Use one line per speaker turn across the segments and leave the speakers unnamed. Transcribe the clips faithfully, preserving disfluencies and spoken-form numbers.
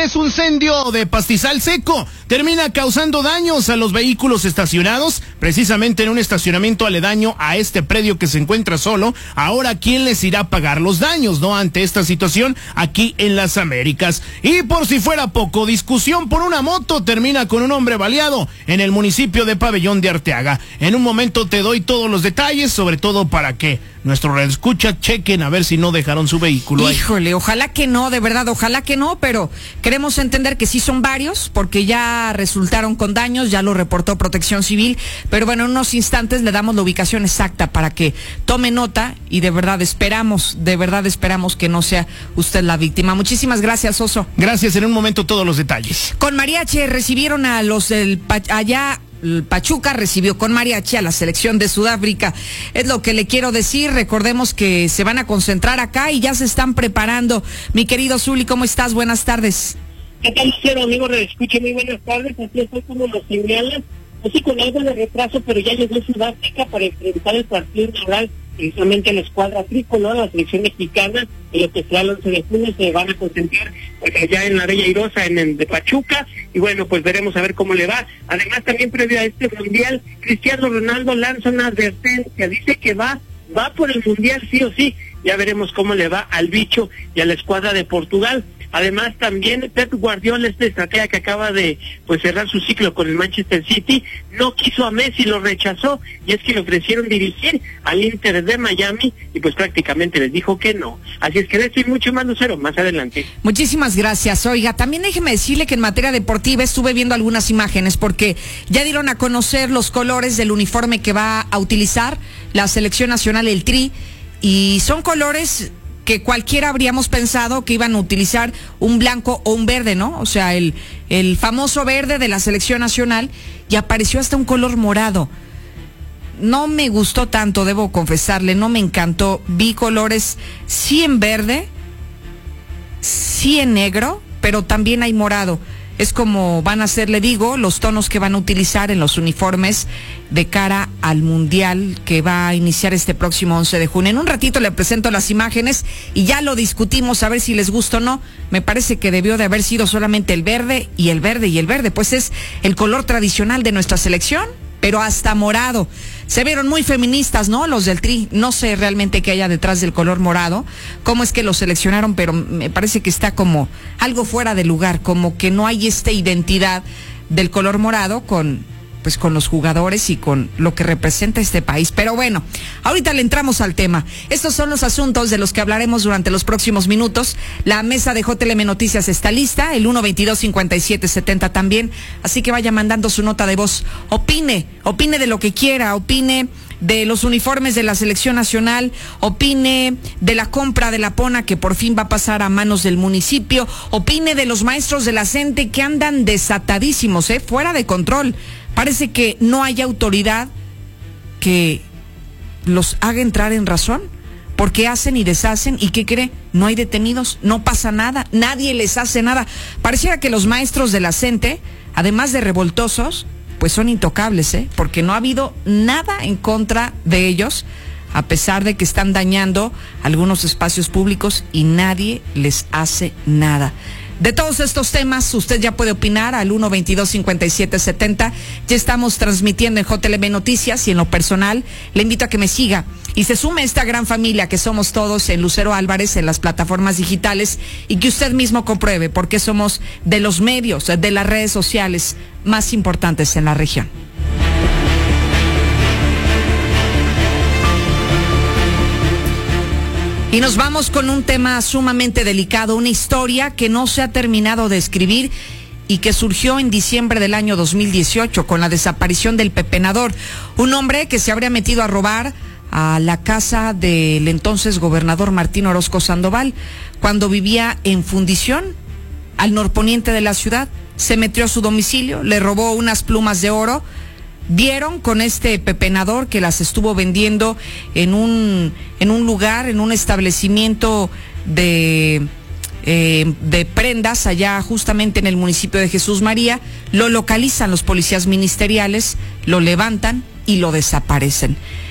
es un incendio de pastizal seco. Termina causando daños a los vehículos estacionados, precisamente en un estacionamiento aledaño a este predio que se encuentra solo. Ahora, ¿quién les irá a pagar los daños, no? Ante esta situación aquí en las Américas. Y por si fuera poco, discusión por una moto termina con un hombre baleado en el municipio de Pabellón de Arteaga. En un momento te doy todos los detalles, sobre todo para que nuestro redescucha chequen a ver si no dejaron su vehículo ahí.
Híjole, ojalá que no, de verdad, ojalá que no, pero queremos entender que sí son varios, porque ya resultaron con daños, ya lo reportó Protección Civil, pero bueno, en unos instantes le damos la ubicación exacta para que tome nota y de verdad esperamos, de verdad esperamos que no sea usted la víctima. Muchísimas gracias, Oso.
Gracias, en un momento todos los detalles.
Con mariachi recibieron a los del allá. Pachuca recibió con mariachi a la selección de Sudáfrica. Es lo que le quiero decir. Recordemos que se van a concentrar acá y ya se están preparando. Mi querido Zuli, ¿cómo estás? Buenas tardes.
¿Qué tal, Lucero, amigo? Escuche, muy buenas tardes. Así es como lo señalan. Así con algo de retraso, pero ya llegó Sudáfrica para enfrentar el partido inaugural, precisamente la escuadra tricolor, la selección mexicana, en lo que será el once de junio. Se van a concentrar pues allá en la Bella Airosa, en el de Pachuca, y bueno, pues veremos a ver cómo le va. Además, también previo a este mundial, Cristiano Ronaldo lanza una advertencia, dice que va, va por el mundial sí o sí. Ya veremos cómo le va al bicho y a la escuadra de Portugal. Además, también Pep Guardiola, este estratega que acaba de pues cerrar su ciclo con el Manchester City, no quiso a Messi, lo rechazó, y es que le ofrecieron dirigir al Inter de Miami y pues prácticamente les dijo que no. Así es que de esto y mucho más, Lucero, más adelante.
Muchísimas gracias. Oiga, también déjeme decirle que en materia deportiva estuve viendo algunas imágenes porque ya dieron a conocer los colores del uniforme que va a utilizar la selección nacional, el Tri, y son colores que cualquiera habríamos pensado que iban a utilizar un blanco o un verde, ¿no? O sea, el, el famoso verde de la selección nacional, y apareció hasta un color morado. No me gustó tanto, debo confesarle, no me encantó. Vi colores sí en verde, sí en negro, pero también hay morado. Es como van a ser, le digo, los tonos que van a utilizar en los uniformes de cara al Mundial que va a iniciar este próximo once de junio. En un ratito le presento las imágenes y ya lo discutimos a ver si les gusta o no. Me parece que debió de haber sido solamente el verde y el verde y el verde, pues es el color tradicional de nuestra selección, pero hasta morado. Se vieron muy feministas, ¿no? Los del Tri. No sé realmente qué haya detrás del color morado, cómo es que lo seleccionaron, pero me parece que está como algo fuera de lugar, como que no hay esta identidad del color morado con, pues, con los jugadores y con lo que representa este país. Pero bueno, ahorita le entramos al tema. Estos son los asuntos de los que hablaremos durante los próximos minutos. La mesa de J L M Noticias está lista, el uno veintidós cincuenta y siete setenta también, así que vaya mandando su nota de voz. Opine, opine de lo que quiera, opine de los uniformes de la selección nacional, opine de la compra de la Pona que por fin va a pasar a manos del municipio, opine de los maestros de la CENTE que andan desatadísimos, eh, fuera de control. Parece que no hay autoridad que los haga entrar en razón, porque hacen y deshacen, y ¿qué cree? No hay detenidos, no pasa nada, nadie les hace nada. Pareciera que los maestros de la CENTE, además de revoltosos, pues son intocables, ¿eh? Porque no ha habido nada en contra de ellos, a pesar de que están dañando algunos espacios públicos y nadie les hace nada. De todos estos temas, usted ya puede opinar al uno veintidós cincuenta y siete setenta. Ya estamos transmitiendo en J L M Noticias, y en lo personal le invito a que me siga y se sume a esta gran familia que somos todos en Lucero Álvarez, en las plataformas digitales, y que usted mismo compruebe por qué somos de los medios, de las redes sociales más importantes en la región. Y nos vamos con un tema sumamente delicado, una historia que no se ha terminado de escribir y que surgió en diciembre del año dos mil dieciocho con la desaparición del pepenador, un hombre que se habría metido a robar a la casa del entonces gobernador Martín Orozco Sandoval cuando vivía en Fundición, al norponiente de la ciudad. Se metió a su domicilio, le robó unas plumas de oro. Dieron con este pepenador que las estuvo vendiendo en un en un lugar, en un establecimiento de eh, de prendas allá justamente en el municipio de Jesús María. Lo localizan los policías ministeriales, lo levantan y lo desaparecen.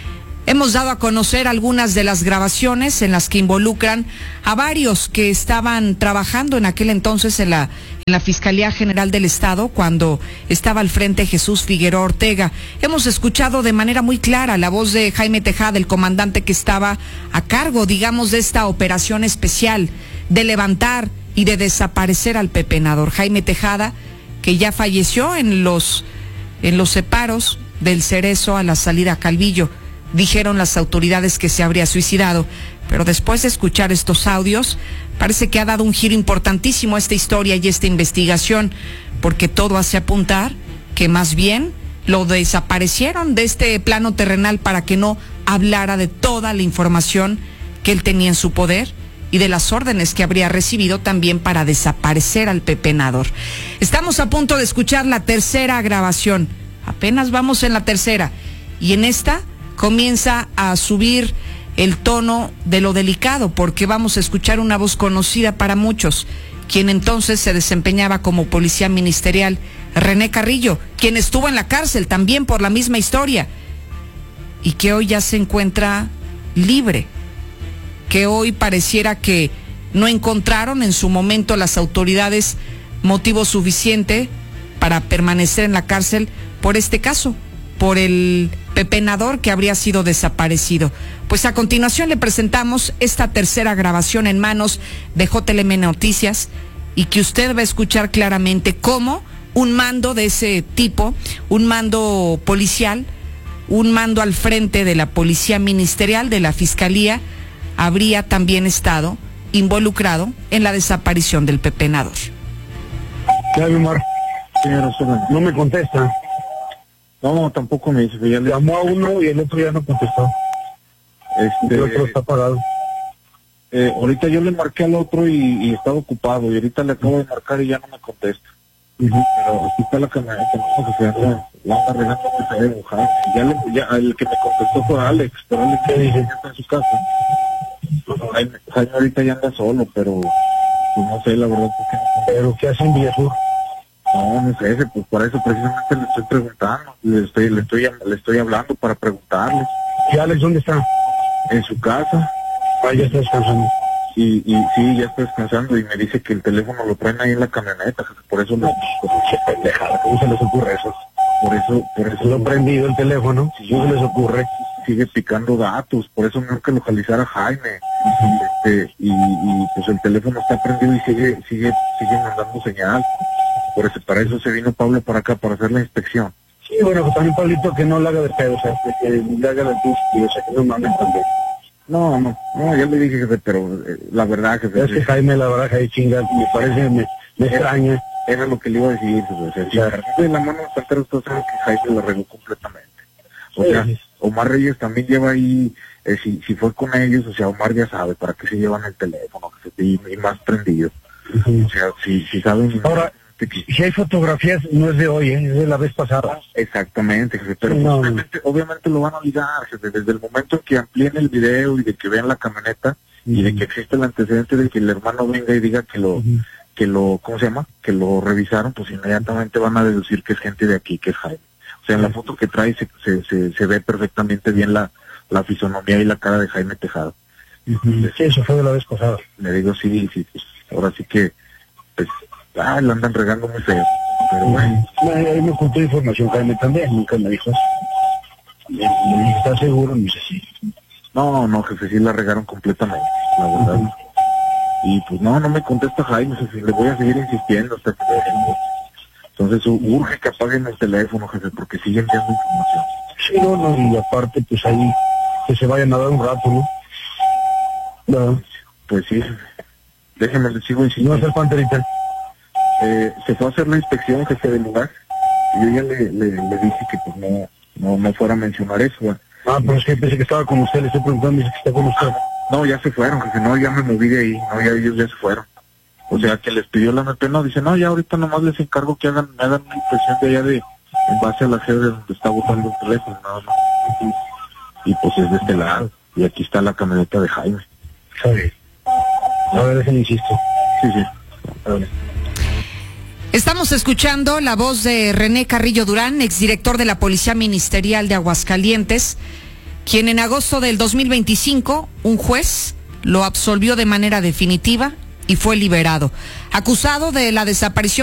Hemos dado a conocer algunas de las grabaciones en las que involucran a varios que estaban trabajando en aquel entonces en la, en la Fiscalía General del Estado, cuando estaba al frente Jesús Figueroa Ortega. Hemos escuchado de manera muy clara la voz de Jaime Tejada, el comandante que estaba a cargo, digamos, de esta operación especial de levantar y de desaparecer al pepenador. Jaime Tejada, que ya falleció en los, en los separos del Cerezo a la salida a Calvillo. Dijeron las autoridades que se habría suicidado, pero después de escuchar estos audios, parece que ha dado un giro importantísimo a esta historia y esta investigación, porque todo hace apuntar que más bien lo desaparecieron de este plano terrenal para que no hablara de toda la información que él tenía en su poder y de las órdenes que habría recibido también para desaparecer al pepenador. Estamos a punto de escuchar la tercera grabación, apenas vamos en la tercera, y en esta comienza a subir el tono de lo delicado, porque vamos a escuchar una voz conocida para muchos, quien entonces se desempeñaba como policía ministerial, René Carrillo, quien estuvo en la cárcel también por la misma historia, y que hoy ya se encuentra libre, que hoy pareciera que no encontraron en su momento las autoridades motivo suficiente para permanecer en la cárcel por este caso, por el pepenador que habría sido desaparecido. Pues a continuación le presentamos esta tercera grabación en manos de J L M Noticias, y que usted va a escuchar claramente cómo un mando de ese tipo, un mando policial, un mando al frente de la Policía Ministerial, de la Fiscalía, habría también estado involucrado en la desaparición del pepenador.
¿Qué hay, Omar? Señora, no me contesta. No, tampoco me dice. Ya le llamó a uno y el otro ya no contestó. Este, el otro está apagado. Eh, ahorita yo le marqué al otro y, y estaba ocupado, y ahorita le acabo de marcar y ya no me contesta. Uh-huh. Pero aquí está la camioneta, no, que se anda, la anda regando que se debe mojar. Ya, le, ya el que me contestó fue Alex, pero Alex que dije, ya está en su casa. Pues, Jaime, Jaime ahorita ya anda solo, pero pues no sé, la verdad es que no. ¿Pero qué hace en Villasur? No, no sé, pues por eso precisamente le estoy preguntando, le estoy, le estoy, le estoy hablando para preguntarle. ¿Y Alex dónde está? En su casa. Ah, ya está descansando. Y, y sí, ya está descansando, y me dice que el teléfono lo traen ahí en la camioneta, por eso no, qué pendejada, ¿cómo se les ocurre eso? Por eso, por eso lo he prendido el teléfono, si no se les ocurre, sigue picando datos, por eso no hay que localizar a Jaime. Uh-huh. Este, y, y pues el teléfono está prendido y sigue, sigue, sigue mandando señal. Por eso, para eso se vino Pablo para acá, para hacer la inspección. Sí, bueno, pues también Pablito que no le haga de pedo, o sea, que le haga de tus, y o sea, que no mames también. No, no, no, ya le dije, jefe, pero eh, la verdad, jefe... Es que Jaime, la verdad, Jaime, chinga, me parece, me, me extraña. Era lo que le iba a decir, jefe, o sea, si claro. De la mano de usted sabe que Jaime lo regó completamente. O sí, sea, sí. Omar Reyes también lleva ahí, eh, si, si fue con ellos, o sea, Omar ya sabe para qué se llevan el teléfono, que se, y, y más prendido. Uh-huh. O sea, si, si saben... Ahora, si hay fotografías, no es de hoy, ¿eh? Es de la vez pasada. Exactamente, jefe, pero no, obviamente, obviamente lo van a ligar, jefe, desde el momento en que amplíen el video y de que vean la camioneta, uh-huh. Y de que existe el antecedente de que el hermano venga y diga que lo, uh-huh. que lo, ¿cómo se llama? Que lo revisaron, pues inmediatamente van a deducir que es gente de aquí, que es Jaime. O sea, en la foto que trae se, se, se, se ve perfectamente bien la, la fisonomía y la cara de Jaime Tejada. Uh-huh. Entonces, sí, eso fue de la vez pasada. Le digo, sí, sí, pues, ahora sí que, pues, ah, lo andan regando muy feo, pero bueno. Bueno, ahí me ocultó información Jaime también, nunca me dijo eso. Me dije, ¿estás seguro? Me dice, sí. No, no, jefe, sí la regaron completamente, la verdad. Uh-huh. Y pues no, no me contesta Jaime, jefe, le voy a seguir insistiendo hasta que... Entonces urge que apaguen el teléfono, jefe, porque siguen enviando información. Sí, no, no, y aparte, pues ahí, que se vayan a dar un rato, ¿no? No. Pues sí, jefe. Déjenme, les sigo insistiendo. No hacer panterita. Eh, se fue a hacer la inspección, jefe del lugar, y yo ya le, le, le dije que pues no, no, no fuera a mencionar eso, ¿eh? Ah, pero es que pensé que estaba con usted, le estoy preguntando, dice que está con usted. No, ya se fueron, jefe, no, ya me moví de ahí, no, ya ellos ya se fueron. O sea, que les pidió la M P, no, dice, no, ya ahorita nomás les encargo que hagan, me hagan una impresión de allá de, en base a la sede donde está botando el teléfono, nada más. Y pues es de este lado, y aquí está la camioneta de Jaime. Sí. A ver, déjenme insisto. Sí, sí. A ver.
Estamos escuchando la voz de René Carrillo Durán, exdirector de la Policía Ministerial de Aguascalientes, quien en agosto del dos mil veinticinco un juez lo absolvió de manera definitiva y fue liberado, acusado de la desaparición